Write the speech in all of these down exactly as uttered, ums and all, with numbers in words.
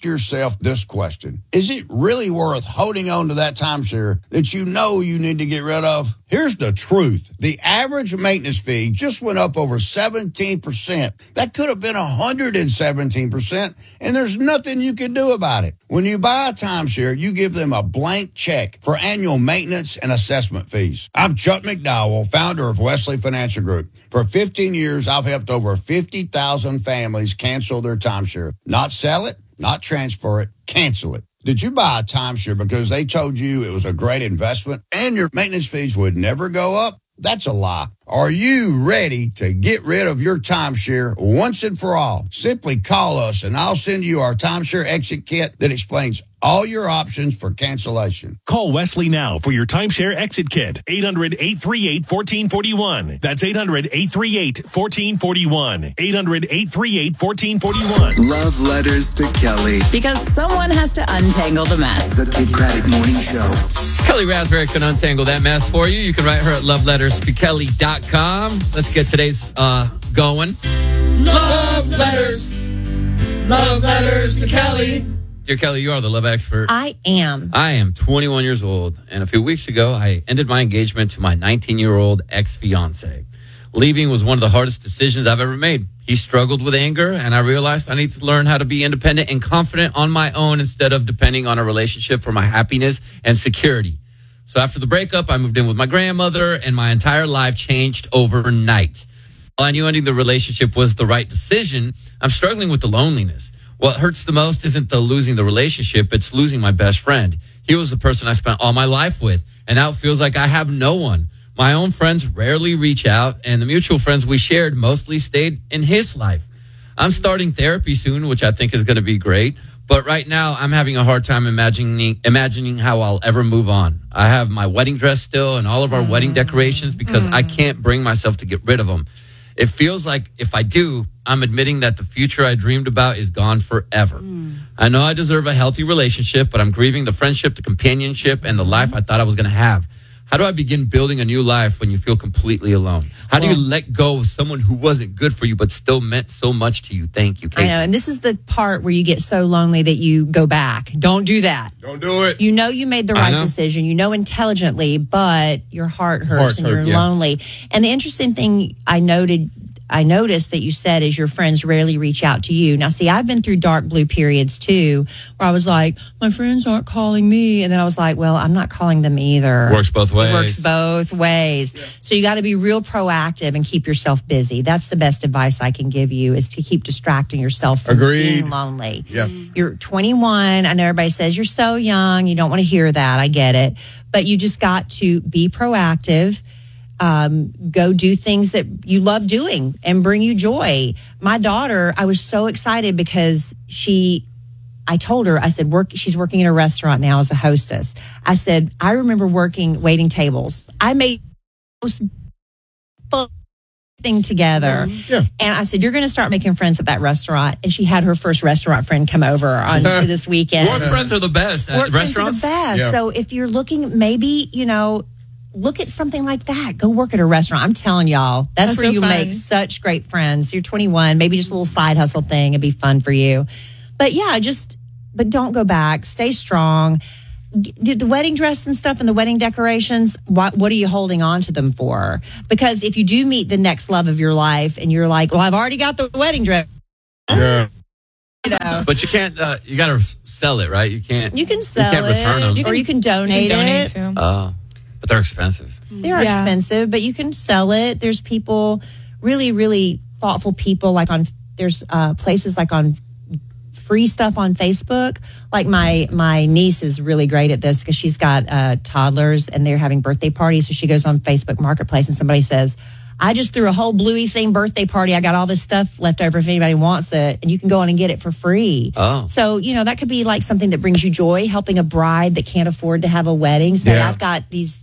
yourself this question. Is it really worth holding on to that timeshare that you know you need to get rid of? Here's the truth. The average maintenance fee just went up over seventeen percent. That could have been one hundred seventeen percent, and there's nothing you can do about it. When you buy a timeshare, you give them a blank check for annual maintenance and assessment fees. I'm Chuck McDowell, founder of Wesley Financial Group. For fifteen years, I've helped over fifty thousand families cancel their timeshare. Not sell it, not transfer it, cancel it. Did you buy a timeshare because they told you it was a great investment and your maintenance fees would never go up? That's a lie. Are you ready to get rid of your timeshare once and for all? Simply call us and I'll send you our timeshare exit kit that explains all your options for cancellation. Call Wesley now for your timeshare exit kit. eight hundred, eight three eight, one four four one. That's eight hundred, eight three eight, one four four one. eight hundred, eight three eight, one four four one. Love letters to Kelly. Because someone has to untangle the mess. The Kid Craddock Morning Show. Kelly Raspberry can untangle that mess for you. You can write her at love letters to kelly dot com. Let's get today's uh going. Love letters. Love letters to Kelly. Dear Kelly, you are the love expert. I am. I am twenty-one years old, and a few weeks ago, I ended my engagement to my nineteen-year-old ex-fiance. Leaving was one of the hardest decisions I've ever made. He struggled with anger, and I realized I need to learn how to be independent and confident on my own instead of depending on a relationship for my happiness and security. So after the breakup, I moved in with my grandmother, and my entire life changed overnight. While I knew ending the relationship was the right decision, I'm struggling with the loneliness. What hurts the most isn't the losing the relationship, it's losing my best friend. He was the person I spent all my life with, and now it feels like I have no one. My own friends rarely reach out, and the mutual friends we shared mostly stayed in his life. I'm starting therapy soon, which I think is going to be great, but right now I'm having a hard time imagining imagining how I'll ever move on. I have my wedding dress still and all of our mm. wedding decorations because mm. I can't bring myself to get rid of them. It feels like if I do, I'm admitting that the future I dreamed about is gone forever. Mm. I know I deserve a healthy relationship, but I'm grieving the friendship, the companionship, and the life I thought I was going to have. How do I begin building a new life when you feel completely alone? How well, do you let go of someone who wasn't good for you but still meant so much to you? Thank you, Casey. I know, and this is the part where you get so lonely that you go back. Don't do that. Don't do it. You know you made the right decision. You know intelligently, but your heart hurts Heart and hurt, you're yeah. lonely. And the interesting thing I noted I noticed that you said is your friends rarely reach out to you. Now, see, I've been through dark blue periods, too, where I was like, my friends aren't calling me. And then I was like, well, I'm not calling them either. Works both ways. It works both ways. Yeah. So you got to be real proactive and keep yourself busy. That's the best advice I can give you is to keep distracting yourself from Agreed. being lonely. Yeah. You're twenty-one. I know everybody says you're so young. You don't want to hear that. I get it. But you just got to be proactive. Um, go do things that you love doing and bring you joy. My daughter, I was so excited because she, I told her, I said, work. She's working in a restaurant now as a hostess. I said, I remember working, waiting tables. I made the most fun thing together. Yeah. And I said, you're going to start making friends at that restaurant. And she had her first restaurant friend come over on this weekend. Work friends are the best at Work restaurants. Friends are the best. Yeah. So if you're looking, maybe, you know, look at something like that. Go work at a restaurant. I'm telling y'all, that's, that's where so you fun. make such great friends. You're twenty-one, maybe just a little side hustle thing. It'd be fun for you. But yeah, just, but don't go back. Stay strong. Did the wedding dress and stuff and the wedding decorations, what, what are you holding on to them for? Because if you do meet the next love of your life and you're like, well, I've already got the wedding dress. Yeah. You know. But you can't, uh, you got to sell it, right? You can't. You can sell you can't it. return them. You can, or you can donate, you can donate it. too. Uh, but they're expensive. They're yeah. expensive, but you can sell it. There's people, really, really thoughtful people. Like on, there's uh, places like on free stuff on Facebook. Like my my niece is really great at this because she's got uh, toddlers and they're having birthday parties. So she goes on Facebook Marketplace and somebody says, I just threw a whole Bluey theme birthday party. I got all this stuff left over if anybody wants it. And you can go on and get it for free. Oh. So, you know, that could be like something that brings you joy, helping a bride that can't afford to have a wedding. Say, Yeah. I've got these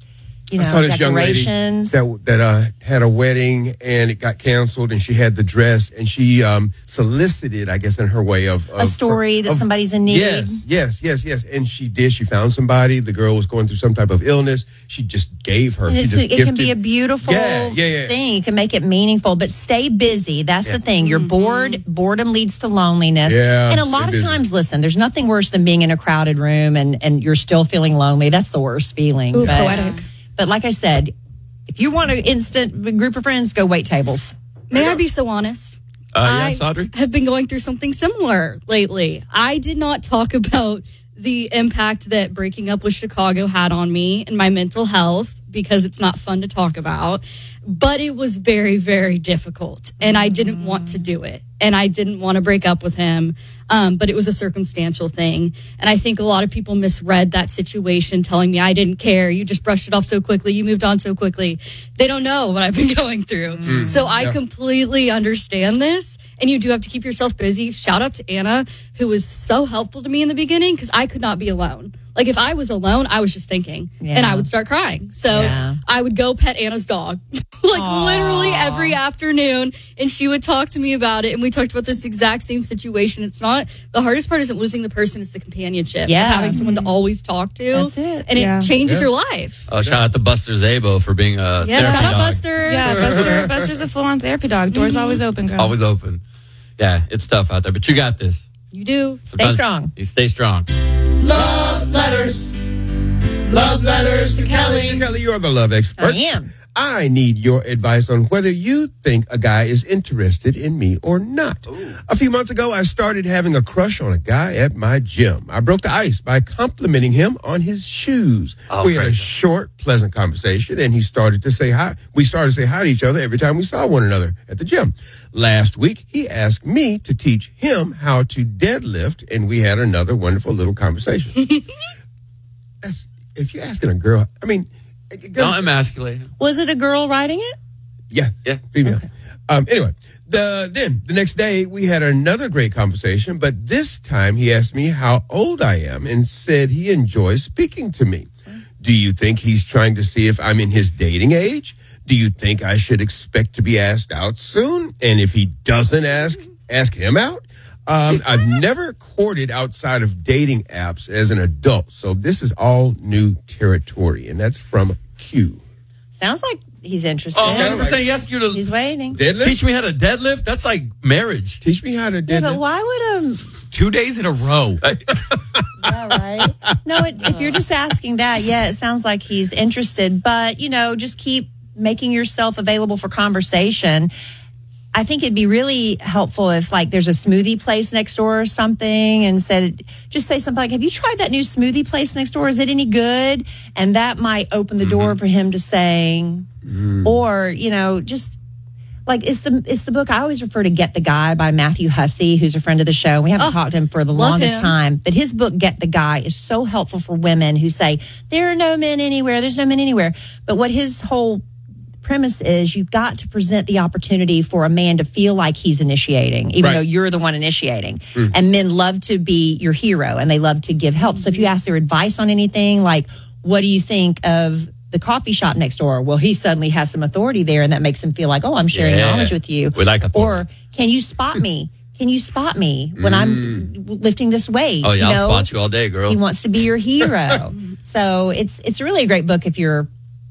you know, I saw this young lady decorations. that that uh, had a wedding and it got canceled, and she had the dress, and she um, solicited, I guess, in her way of, of a story that of- somebody's in need. Yes, yes, yes, yes. And she did. She found somebody. The girl was going through some type of illness. She just gave her. And She it's, just it can gifted. be a beautiful Yeah, yeah, yeah. thing. You can make it meaningful, but stay busy. That's the thing. You're bored. Boredom leads to loneliness. Yeah, and a stay lot of busy. times, listen, there's nothing worse than being in a crowded room and, and you're still feeling lonely. That's the worst feeling. Ooh, but, poetic. but like I said, if you want an instant group of friends, go wait tables. May I be so honest? Uh, yes, Audrey? I have been going through something similar lately. I did not talk about the impact that breaking up with Chicago had on me and my mental health because it's not fun to talk about. But it was very, very difficult. And I didn't want to do it. And I didn't want to break up with him. Um, but it was a circumstantial thing. And I think a lot of people misread that situation, telling me I didn't care. You just brushed it off so quickly. You moved on so quickly. They don't know what I've been going through. Mm, so I completely understand this. And you do have to keep yourself busy. Shout out to Anna, who was so helpful to me in the beginning because I could not be alone. Like if I was alone, I was just thinking Yeah. and I would start crying. So Yeah. I would go pet Anna's dog like literally every afternoon. And she would talk to me about it. And we talked about this exact same situation. It's not, the hardest part isn't losing the person, it's the companionship. Yeah. Of having someone to always talk to. That's it. And Yeah. it changes Yeah. your life. Oh, shout out to Buster Zabo for being a Yeah, therapy shout out dog. Buster. Yeah, Buster, Buster's a full-on therapy dog. Doors always open, girl. Always open. Yeah, it's tough out there, but you got this. You do. Stay strong. You stay strong. Love letters. Love letters to Kelly. Kelly, you're the love expert. I am. I need your advice on whether you think a guy is interested in me or not. A few months ago, I started having a crush on a guy at my gym. I broke the ice by complimenting him on his shoes. Oh, we had a great. short, pleasant conversation, and he started to say hi. We started to say hi to each other every time we saw one another at the gym. Last week, he asked me to teach him how to deadlift, and we had another wonderful little conversation. That's, if you're asking a girl, I mean, Don't emasculate him. Was it a girl writing it? yeah, Yeah. female. Um, anyway, the then the next day we had another great conversation, but this time he asked me how old I am and said he enjoys speaking to me. Do you think he's trying to see if I'm in his dating age? Do you think I should expect to be asked out soon? And if he doesn't ask, ask him out? Um, I've never courted outside of dating apps as an adult, so this is all new territory, and that's from Q. Sounds like he's interested. Oh, one hundred percent. He asked you to He's waiting. Deadlift? teach me how to deadlift. That's like marriage. Teach me how to Yeah, deadlift. but why would um? Two days in a row. Yeah, right. No, it, if you're just asking that, yeah, it sounds like he's interested. But you know, just keep making yourself available for conversation. I think it'd be really helpful if, like, there's a smoothie place next door or something, and said, just say something like, "Have you tried that new smoothie place next door? Is it any good?" And that might open the door for him to saying, or you know, just. Like it's the it's the book I always refer to, Get the Guy by Matthew Hussey, who's a friend of the show. We haven't Oh, talked to him for the love longest him. time, but his book Get the Guy is so helpful for women who say there are no men anywhere. There's no men anywhere. But what his whole premise is, you've got to present the opportunity for a man to feel like he's initiating, even Right. though you're the one initiating. And men love to be your hero and they love to give help. So if you ask their advice on anything, like, what do you think of the coffee shop next door? Well, he suddenly has some authority there, and that makes him feel like, oh, I'm sharing Yeah. knowledge with you. We like authority. Or can you spot me? Can you spot me when I'm lifting this weight? Oh, yeah, You I'll know? spot you all day, girl. He wants to be your hero. So it's it's really a great book if you're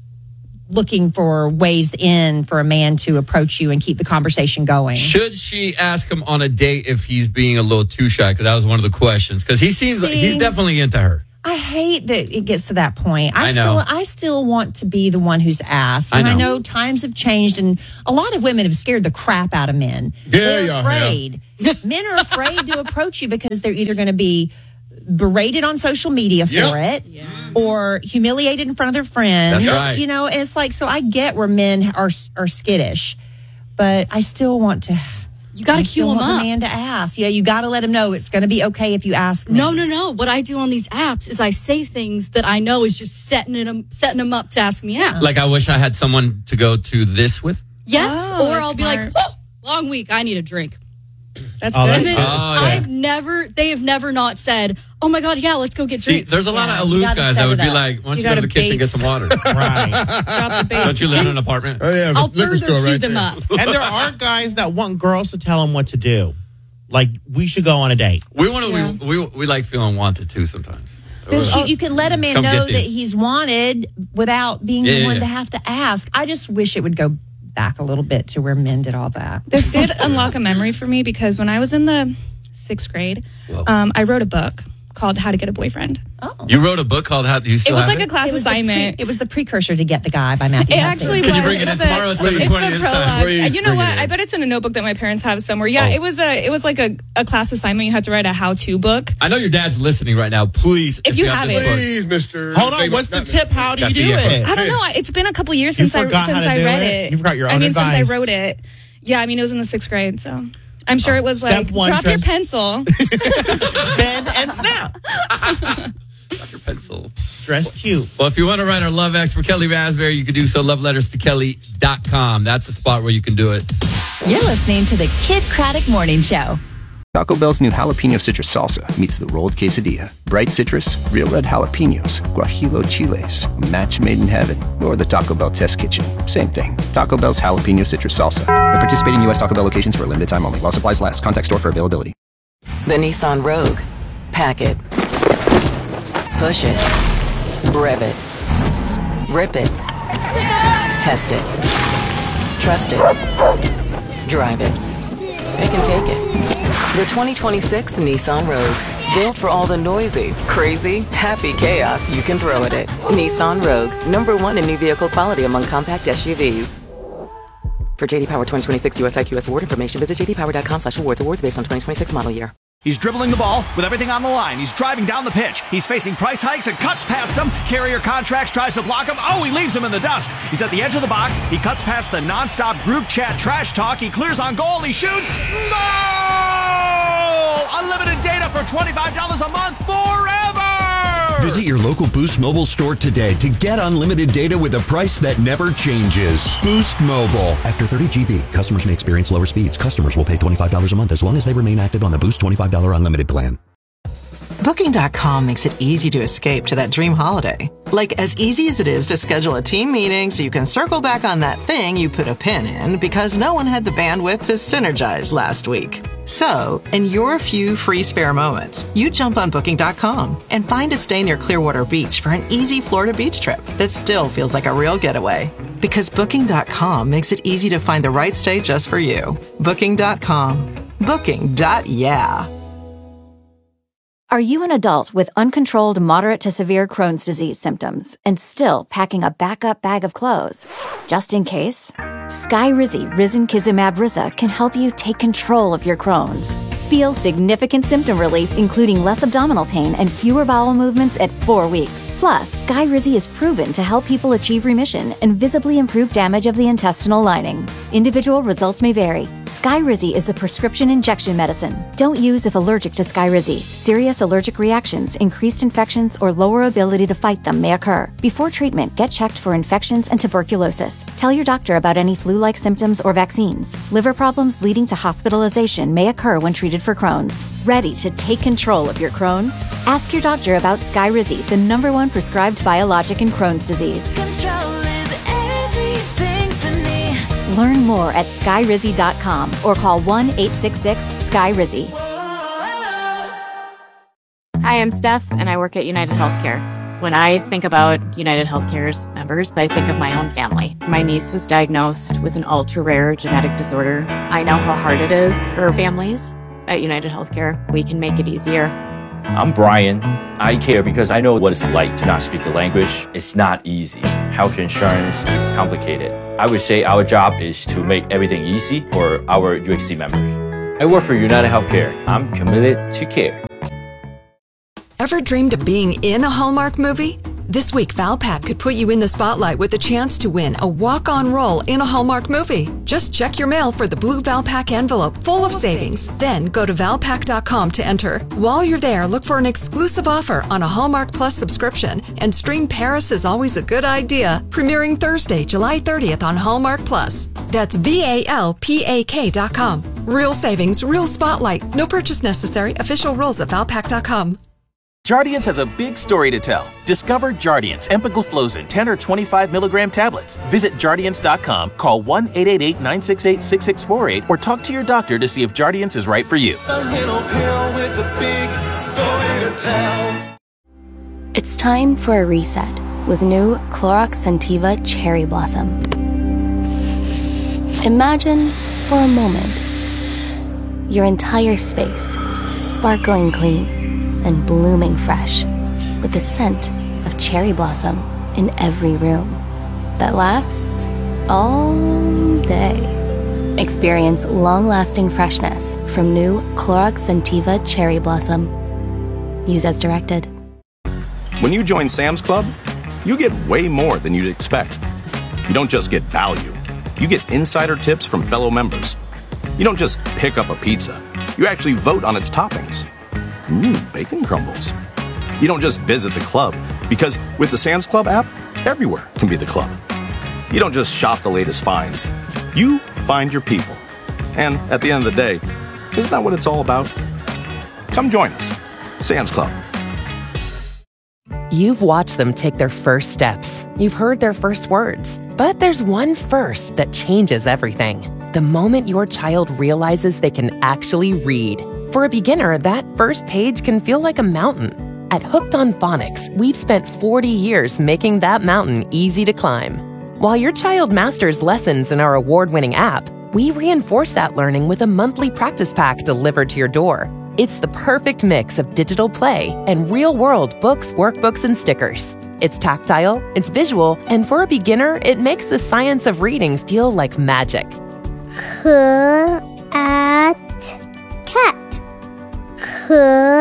looking for ways in for a man to approach you and keep the conversation going. Should she ask him on a date if he's being a little too shy? Because that was one of the questions. Because he seems like See? he's definitely into her. I hate that it gets to that point. I, I know. still I still want to be the one who's asked. I And I know. know times have changed, and a lot of women have scared the crap out of men. Yeah, they're yeah, afraid. Men are afraid to approach you because they're either going to be berated on social media for Yep. it or humiliated in front of their friends. That's right. You know, it's like, so I get where men are are skittish, but I still want to. You got I to still cue him want up. the man to ask. Yeah, you got to let him know it's going to be okay if you ask me. No, no, no. What I do on these apps is I say things that I know is just setting them, setting them up to ask me out. Like, I wish I had someone to go to this with. Yes, Oh, or that's I'll be smart. like, oh, long week. I need a drink. That's Oh, good. that's And then good. Oh, yeah. I've never, they have never not said, oh my God, yeah, let's go get See, drinks. there's a lot Yeah, of you aloof gotta guys set that would it be up. like, why don't you, You go to gotta the kitchen and bait. get some water? Right. Drop the bait. Don't you live in an apartment? Oh, yeah. I'll liquor further store cue right them there. up. And there are guys that want girls to tell them what to do. Like, we should go on a date. We want to. Yeah. We, we we like feeling wanted too sometimes. Because you, you can let a man Come know get that these. he's wanted without being Yeah, the yeah, one yeah. to have to ask. I just wish it would go back a little bit to where men did all that. This did unlock a memory for me because when I was in the sixth grade, Whoa. um, I wrote a book called How to Get a Boyfriend. You wrote a book called "How Do You It Still was Have like a It?" class It was, the pre- assignment. it was the precursor to Get the Guy by Matthew It Hussey. actually Can you was. bring it in It's tomorrow at the- seven twenty It's the this time? prologue. Please Uh, you know bring what? it in. I bet it's in a notebook that my parents have somewhere. Yeah, Oh. it was a it was like a, a class assignment. You had to write a how-to book. I know your dad's listening right now. Please, If you have this it. book- Please, Mister Hold on. Big- What's the not tip? How do you That's do the it? answer. I don't know. It's been a couple years You since I forgot how since to I do read it? it. You forgot your I own mean, advice. since I wrote it. Yeah, I mean, it was in the sixth grade, so I'm sure it was Step like one, drop your trans- pencil. Bend and snap. Drop your pencil. Dress cute. Well, if you want to write our love X for Kelly Raspberry, you can do so. love letters to kelly dot com. That's the spot where you can do it. You're listening to the Kid Craddock Morning Show. Taco Bell's new jalapeno citrus salsa meets the rolled quesadilla. Bright citrus, real red jalapenos, guajillo chiles, a match made in heaven, or the Taco Bell test kitchen. Same thing. Taco Bell's jalapeno citrus salsa. At participating U S Taco Bell locations for a limited time only. While supplies last. Contact store for availability. The Nissan Rogue. Pack it. Push it. Rev it. Rip it. Test it. Trust it. Drive it. Pick and take it. The twenty twenty-six Nissan Rogue. Built for all the noisy, crazy, happy chaos you can throw at it. Nissan Rogue. Number one in new vehicle quality among compact S U Vs. For J D Power twenty twenty-six U S I Q S award information, visit j d power dot com slash awards. Awards based on twenty twenty-six model year. He's dribbling the ball with everything on the line. He's driving down the pitch. He's facing price hikes and cuts past him. Carrier Contracts tries to block him. Oh, he leaves him in the dust. He's at the edge of the box. He cuts past the nonstop group chat trash talk. He clears on goal. He shoots. No! Unlimited data for twenty-five dollars a month forever! Visit your local Boost Mobile store today to get unlimited data with a price that never changes. Boost Mobile. After thirty G B, customers may experience lower speeds. Customers will pay twenty-five dollars a month as long as they remain active on the Boost twenty-five dollars unlimited plan. Booking dot com makes it easy to escape to that dream holiday. Like as easy as it is to schedule a team meeting so you can circle back on that thing you put a pin in because no one had the bandwidth to synergize last week. So, in your few free spare moments, you jump on Booking dot com and find a stay near Clearwater Beach for an easy Florida beach trip that still feels like a real getaway. Because Booking dot com makes it easy to find the right stay just for you. Booking dot com. Booking. Yeah. Are you an adult with uncontrolled moderate to severe Crohn's disease symptoms and still packing a backup bag of clothes? Just in case? Skyrizi Risankizumab Riza can help you take control of your Crohn's. Feel significant symptom relief, including less abdominal pain and fewer bowel movements at four weeks. Plus, Skyrizi is proven to help people achieve remission and visibly improve damage of the intestinal lining. Individual results may vary. Skyrizi is a prescription injection medicine. Don't use if allergic to Skyrizi. Serious allergic reactions, increased infections, or lower ability to fight them may occur. Before treatment, get checked for infections and tuberculosis. Tell your doctor about any flu-like symptoms or vaccines. Liver problems leading to hospitalization may occur when treated for Crohn's. Ready to take control of your Crohn's? Ask your doctor about Skyrizi, the number one prescribed biologic in Crohn's disease. Control is everything to me. Learn more at skyrizi dot com or call one eight six six sky rizi. Hi, I'm Steph, and I work at United Healthcare. When I think about United Healthcare's members, I think of my own family. My niece was diagnosed with an ultra-rare genetic disorder. I know how hard it is for families. At United Healthcare, we can make it easier. I'm Brian. I care because I know what it's like to not speak the language. It's not easy. Health insurance is complicated. I would say our job is to make everything easy for our U X C members. I work for United Healthcare. I'm committed to care. Ever dreamed of being in a Hallmark movie? This week, Valpak could put you in the spotlight with the chance to win a walk-on role in a Hallmark movie. Just check your mail for the blue Valpak envelope full of savings. Then go to valpak dot com to enter. While you're there, look for an exclusive offer on a Hallmark Plus subscription and stream Paris is Always a Good Idea, premiering Thursday, July thirtieth on Hallmark Plus. That's V A L P A K dot com. Real savings, real spotlight. No purchase necessary. Official rules at valpak dot com. Jardiance has a big story to tell. Discover Jardiance empagliflozin ten or twenty-five milligram tablets. Visit Jardiance dot com, call one eight eight eight, nine six eight, six six four eight, or talk to your doctor to see if Jardiance is right for you. A little pill with a big story to tell. It's time for a reset with new Clorox Scentiva Cherry Blossom. Imagine for a moment your entire space sparkling clean and blooming fresh with the scent of cherry blossom in every room that lasts all day. Experience long-lasting freshness from new Clorox Scentiva Cherry Blossom. Use as directed. When you join Sam's Club, you get way more than you'd expect. You don't just get value. You get insider tips from fellow members. You don't just pick up a pizza. You actually vote on its toppings. Mmm, bacon crumbles. You don't just visit the club, because with the Sam's Club app, everywhere can be the club. You don't just shop the latest finds. You find your people. And at the end of the day, isn't that what it's all about? Come join us. Sam's Club. You've watched them take their first steps. You've heard their first words. But there's one first that changes everything. The moment your child realizes they can actually read. For a beginner, that first page can feel like a mountain. At Hooked on Phonics, we've spent forty years making that mountain easy to climb. While your child masters lessons in our award-winning app, we reinforce that learning with a monthly practice pack delivered to your door. It's the perfect mix of digital play and real-world books, workbooks, and stickers. It's tactile, it's visual, and for a beginner, it makes the science of reading feel like magic. C at cat. C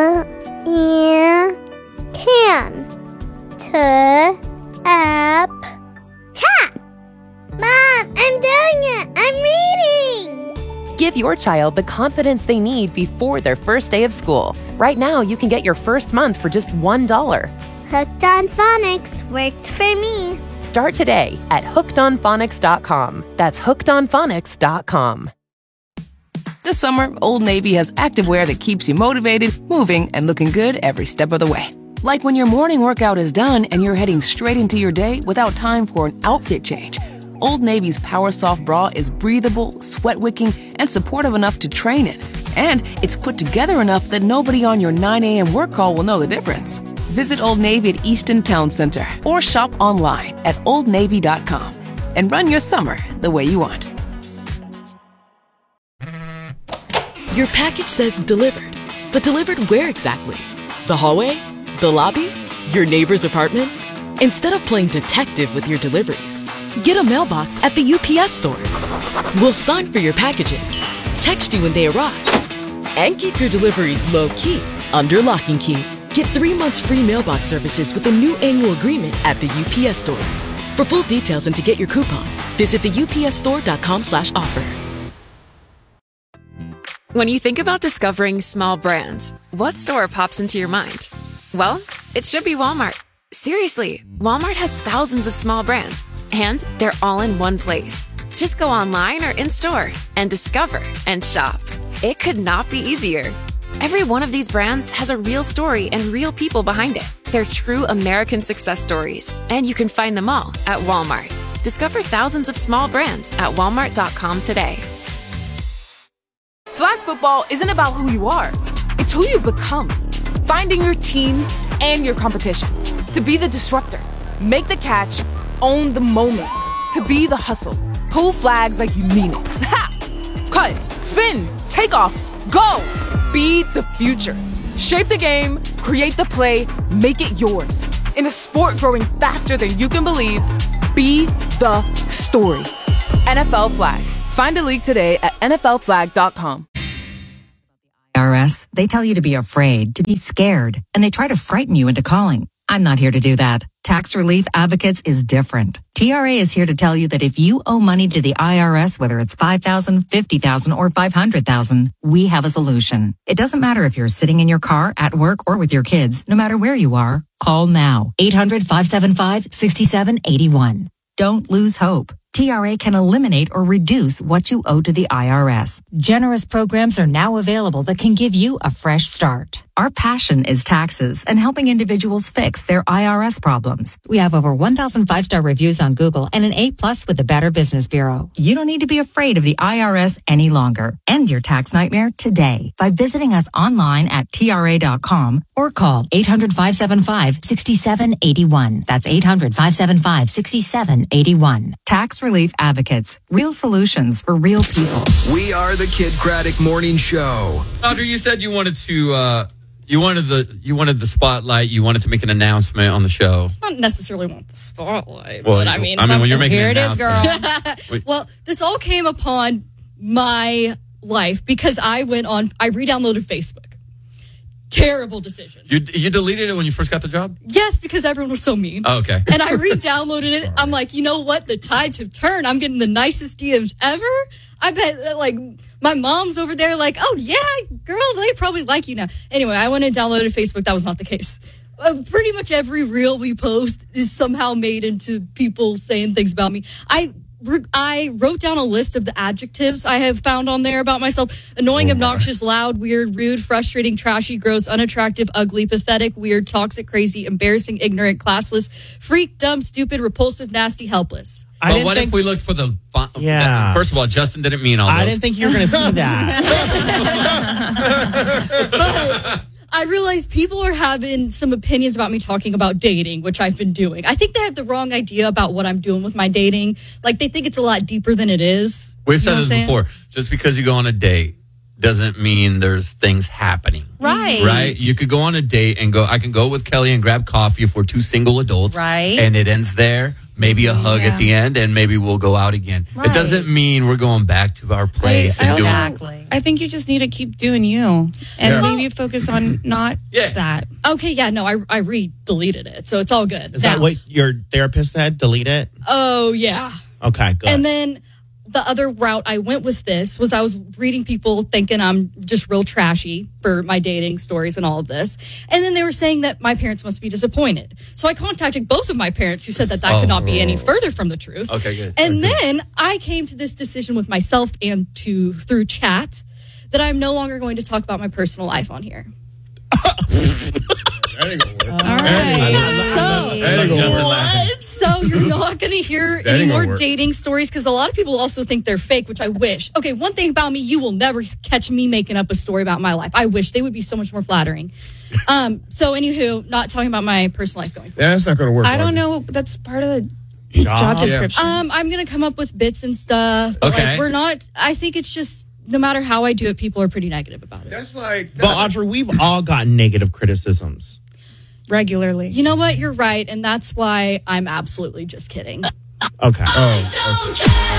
in can. T app tap. Mom, I'm doing it. I'm reading. Give your child the confidence they need before their first day of school. Right now, you can get your first month for just one dollar. Hooked on Phonics worked for me. Start today at hooked on phonics dot com. That's hooked on phonics dot com. This summer, Old Navy has activewear that keeps you motivated, moving, and looking good every step of the way. Like when your morning workout is done and you're heading straight into your day without time for an outfit change. Old Navy's Power Soft Bra is breathable, sweat-wicking, and supportive enough to train in. And it's put together enough that nobody on your nine a.m. work call will know the difference. Visit Old Navy at Easton Town Center or shop online at old navy dot com and run your summer the way you want. Your package says delivered, but delivered where exactly? The hallway? The lobby? Your neighbor's apartment? Instead of playing detective with your deliveries, get a mailbox at the U P S store. We'll sign for your packages, text you when they arrive, and keep your deliveries low-key under lock and key. Get three months free mailbox services with a new annual agreement at the U P S store. For full details and to get your coupon, visit the U P S store dot com slash offer. When you think about discovering small brands, what store pops into your mind? Well, it should be Walmart. Seriously, Walmart has thousands of small brands, and they're all in one place. Just go online or in-store and discover and shop. It could not be easier. Every one of these brands has a real story and real people behind it. They're true American success stories, and you can find them all at Walmart. Discover thousands of small brands at walmart dot com today. Flag football isn't about who you are. It's who you become. Finding your team and your competition. To be the disruptor. Make the catch. Own the moment. To be the hustle. Pull flags like you mean it. Ha! Cut. Spin. Take off. Go! Be the future. Shape the game. Create the play. Make it yours. In a sport growing faster than you can believe, be the story. N F L Flag. Find a league today at N F L flag dot com. I R S, they tell you to be afraid, to be scared, and they try to frighten you into calling. I'm not here to do that. Tax Relief Advocates is different. T R A is here to tell you that if you owe money to the I R S, whether it's five thousand dollars, fifty thousand dollars, or five hundred thousand dollars, we have a solution. It doesn't matter if you're sitting in your car, at work, or with your kids. No matter where you are, call now. eight hundred, five seven five, six seven eight one. Don't lose hope. T R A can eliminate or reduce what you owe to the I R S. Generous programs are now available that can give you a fresh start. Our passion is taxes and helping individuals fix their I R S problems. We have over one thousand five-star reviews on Google and an A plus with the Better Business Bureau. You don't need to be afraid of the I R S any longer. End your tax nightmare today by visiting us online at T R A dot com or call eight hundred, five seven five, six seven eight one. That's eight hundred, five seven five, six seven eight one. Tax Relief Advocates. Real solutions for real people. We are the Kid Craddock Morning Show. Audrey, you said you wanted to, uh, you wanted the, you wanted the spotlight. You wanted to make an announcement on the show. I don't necessarily want the spotlight, Well, but I mean, I mean, when you're making here an it is, girl. announcement. Well, this all came upon my life because I went on, I re-downloaded Facebook. Terrible decision. You you deleted it when you first got the job? Yes, because everyone was so mean. Oh, okay. And I re-downloaded it. I'm like, you know what? The tides have turned. I'm getting the nicest D Ms ever. I bet, uh, like, my mom's over there like, oh, yeah, girl, they probably like you now. Anyway, I went and downloaded Facebook. That was not the case. Uh, pretty much every reel we post is somehow made into people saying things about me. I... I wrote down a list of the adjectives I have found on there about myself. Annoying, oh obnoxious, loud, weird, rude, frustrating, trashy, gross, unattractive, ugly, pathetic, weird, toxic, crazy, embarrassing, ignorant, classless, freak, dumb, stupid, repulsive, nasty, helpless. I but what think, if we looked for the font? Yeah. First of all, Justin didn't mean all those. I didn't think you were going to see that. But I realized people are having some opinions about me talking about dating, which I've been doing. I think they have the wrong idea about what I'm doing with my dating. Like, they think it's a lot deeper than it is. We've said you know this before. Just because you go on a date doesn't mean there's things happening. Right. Right? You could go on a date and go, I can go with Kelly and grab coffee if we're two single adults. Right. And it ends there. Maybe a hug Yeah. at the end, and maybe we'll go out again. Right. It doesn't mean we're going back to our place. I, I and doing also, I think you just need to keep doing you and Yeah. maybe focus on not that. Okay, yeah, no, I, I re-deleted it, so it's all good. Is now, that what your therapist said? Delete it? Oh, yeah. Okay, good. And then the other route I went with this was I was reading people thinking I'm just real trashy for my dating stories and all of this. And then they were saying that my parents must be disappointed. So I contacted both of my parents who said that that Oh. could not be any further from the truth. Okay, good. And then I came to this decision with myself and to through chat that I'm no longer going to talk about my personal life on here. That ain't gonna work. All right. That ain't gonna work. So, so you're not going to hear That any ain't gonna more work. dating stories because a lot of people also think they're fake, which I wish. Okay, one thing about me, you will never catch me making up a story about my life. I wish they would be so much more flattering. Um. So, anywho, not talking about my personal life going forward. Yeah, that's not gonna work. I don't Audrey. know. That's part of the job, description. Um, I'm going to come up with bits and stuff. But Okay. Like, we're not, I think it's just, no matter how I do it, people are pretty negative about it. That's like. But Audrey, we've all gotten negative criticisms. Regularly. You know what? You're right. And that's why I'm absolutely just kidding. Okay. Oh.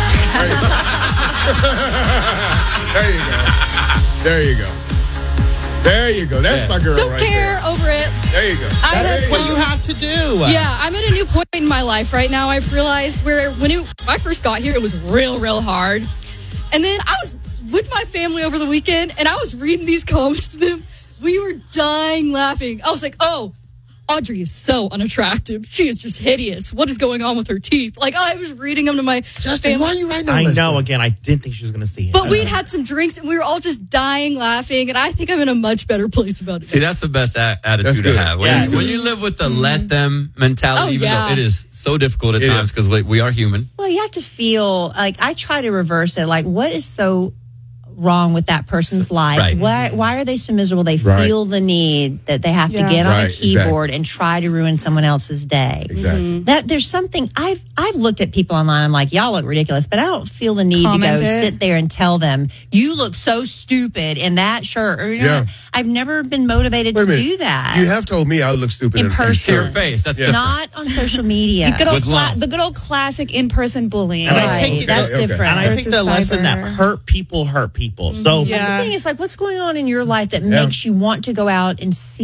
There you go. There you go. There you go. That's Yeah. my girl Don't right care there. over it. There you go. I There have- What you have to do. Yeah, I'm at a new point in my life right now. I've realized where when, it, when I first got here, it was real, real hard. And then I was with my family over the weekend, and I was reading these comments to them. We were dying laughing. I was like, oh, Audrey is so unattractive. She is just hideous. What is going on with her teeth? Like, I was reading them to my Justin, family. why are you writing I on this? know. Again, I didn't think she was going to see it. But we'd had some drinks, and we were all just dying laughing, and I think I'm in a much better place about it. See, that's the best a- That's attitude to good. have. When, Yes. you, when you live with the let them mentality, Oh, even yeah. though it is so difficult at It times is. because we, we are human. Oh, Well, you have to feel like I try to reverse it. Like, what is so wrong with that person's life? Right. Why why are they so miserable? They Right. feel the need that they have Yeah. to get on Right, a exactly. keyboard and try to ruin someone else's day. Exactly. That there's something I've I've looked at people online. I'm like, y'all look ridiculous, but I don't feel the need Comment to go it. sit there and tell them you look so stupid in that shirt. Or, you know, Yeah. I've never been motivated Wait a to minute. do that. You have told me I would look stupid In in, person. To your face. That's Yeah. different. Not on social media. The good, old With cla- love. the good old classic in-person bullying. And I Right. take That's okay. different. And I think the versus lesson that cyber. hurt people hurt people. So Yeah. That's the thing. It's like, what's going on in your life that Yeah. makes you want to go out and see